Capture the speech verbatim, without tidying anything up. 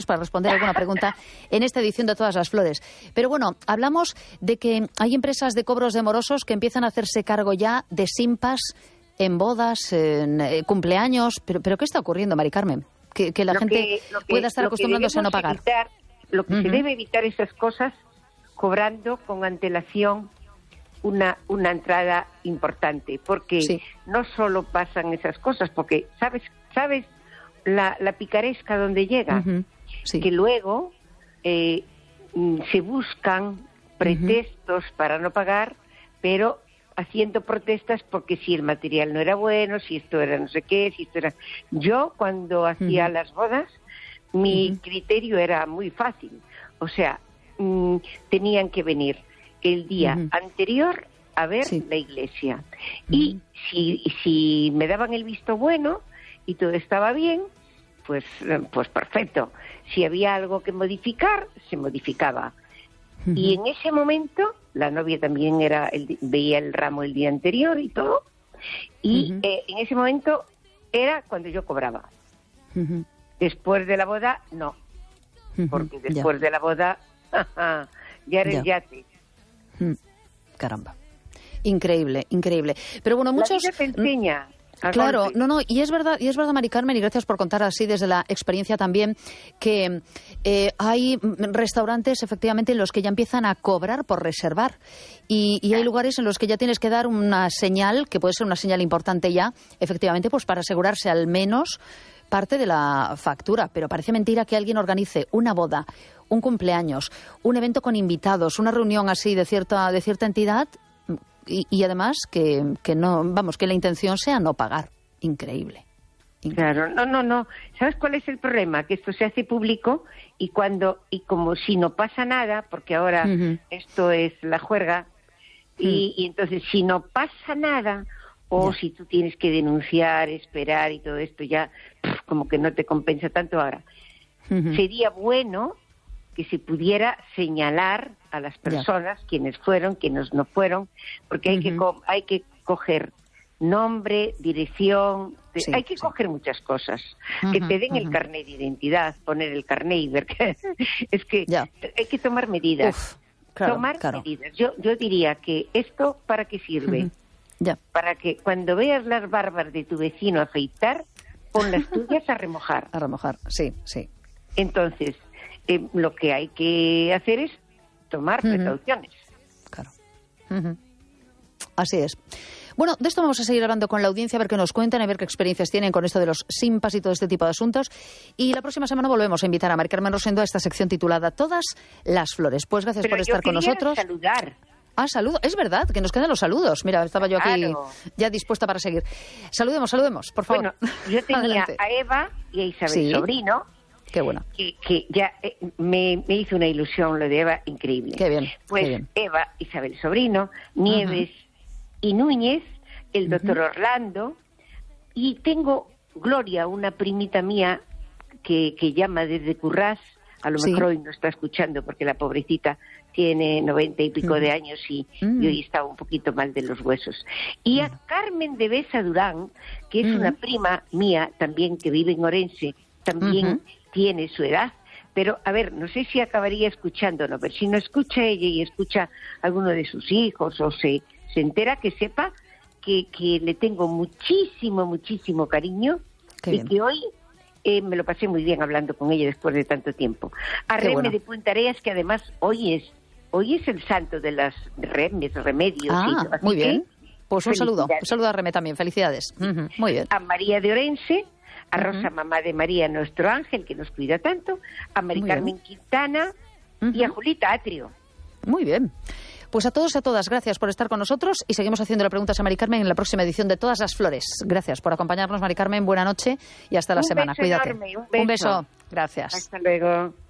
para responder alguna pregunta en esta edición de Todas las Flores. Pero bueno, hablamos de que hay empresas de cobros de morosos que empiezan a hacerse cargo ya de simpas en bodas, en eh, cumpleaños. Pero, pero ¿qué está ocurriendo, Mari Carmen? Que, que la lo gente que, lo que, pueda estar acostumbrándose a no pagar. Evitar, lo que uh-huh. se debe evitar esas cosas cobrando con antelación una una entrada importante, porque sí. no solo pasan esas cosas, porque sabes sabes la, la picaresca donde llega, uh-huh. sí. que luego eh, se buscan pretextos uh-huh. para no pagar, pero haciendo protestas porque si el material no era bueno, si esto era no sé qué, si esto era... Yo cuando hacía uh-huh. las bodas, mi uh-huh. criterio era muy fácil, o sea, mmm, tenían que venir el día uh-huh. anterior a ver sí. la iglesia. Uh-huh. Y si, si me daban el visto bueno y todo estaba bien, pues, pues perfecto. Si había algo que modificar, se modificaba. Uh-huh. Y en ese momento, la novia también era el, veía el ramo el día anterior y todo. Y uh-huh. eh, en ese momento era cuando yo cobraba. Uh-huh. Después de la boda, no. Uh-huh. Porque después ya. de la boda, ya era el ya. yate. Caramba. Increíble, increíble. Pero bueno, muchos... La vida te enseña. Claro, no, no, y es verdad, y es verdad, Mari Carmen, y gracias por contar así desde la experiencia también, que eh, hay restaurantes efectivamente en los que ya empiezan a cobrar por reservar, y, y hay lugares en los que ya tienes que dar una señal, que puede ser una señal importante ya, efectivamente, pues para asegurarse al menos parte de la factura. Pero parece mentira que alguien organice una boda, un cumpleaños, un evento con invitados, una reunión así de cierta, de cierta entidad, y, y además que, que no, vamos, que la intención sea no pagar. Increíble. Increíble. Claro, no, no, no. ¿Sabes cuál es el problema? Que esto se hace público y cuando, y como si no pasa nada, porque ahora uh-huh. esto es la juerga, uh-huh. y, y entonces si no pasa nada, o ya. si tú tienes que denunciar, esperar y todo esto ya, pff, como que no te compensa tanto ahora. Uh-huh. Sería bueno que se pudiera señalar a las personas, yeah. quienes fueron, quienes no fueron, porque hay uh-huh. que co- hay que coger nombre, dirección, de, sí, hay que sí. coger muchas cosas. Uh-huh, que te den uh-huh. el carnet de identidad, poner el carnet y ver que es que yeah. hay que tomar medidas. Uf, claro, tomar claro. medidas. Yo yo diría que esto ¿para qué sirve? Uh-huh. Yeah. Para que cuando veas las barbas de tu vecino afeitar, pon las tuyas a remojar. A remojar, sí, sí. Entonces, eh, lo que hay que hacer es tomar uh-huh. precauciones. Claro. Uh-huh. Así es. Bueno, de esto vamos a seguir hablando con la audiencia, a ver qué nos cuentan, a ver qué experiencias tienen con esto de los simpas y todo este tipo de asuntos. Y la próxima semana volvemos a invitar a Mari Carmen Rosendo a esta sección titulada Todas las Flores. Pues gracias Pero por estar con nosotros. Saludar. Ah, saludo. Es verdad, que nos quedan los saludos. Mira, estaba yo aquí claro. ya dispuesta para seguir. Saludemos, saludemos, por favor. Bueno, yo tenía a Eva y a Isabel sí. Sobrino. Qué bueno. Que, que ya eh, me, me hizo una ilusión lo de Eva increíble. Qué bien. Pues qué bien. Eva, Isabel Sobrino, Nieves uh-huh. y Núñez, el doctor uh-huh. Orlando, y tengo Gloria, una primita mía que, que llama desde Currás, a lo sí. mejor hoy no está escuchando porque la pobrecita tiene noventa y pico uh-huh. de años y, uh-huh. y hoy está un poquito mal de los huesos. Y uh-huh. a Carmen de Besa Durán, que es uh-huh. una prima mía también que vive en Orense, también uh-huh. tiene su edad, pero a ver, no sé si acabaría escuchándolo, pero si no escucha ella y escucha a alguno de sus hijos o se, se entera, que sepa que, que le tengo muchísimo, muchísimo cariño. Qué y bien. Que hoy eh, me lo pasé muy bien hablando con ella después de tanto tiempo. A Qué Reme bueno. de Puntareas, que además hoy es hoy es el santo de las remes, remedios. Ah, y muy bien. Pues un saludo, un saludo a Reme también, felicidades. Uh-huh. Muy bien. A María de Orense, a Rosa, uh-huh. mamá de María, nuestro ángel, que nos cuida tanto, a Mari Carmen Quintana uh-huh. y a Julita Atrio. Muy bien. Pues a todos y a todas, gracias por estar con nosotros y seguimos haciendo preguntas a Mari Carmen en la próxima edición de Todas las Flores. Gracias por acompañarnos, Mari Carmen, buena noche y hasta la un semana. Beso Cuídate. Enorme, un beso. Un beso. Gracias. Hasta luego.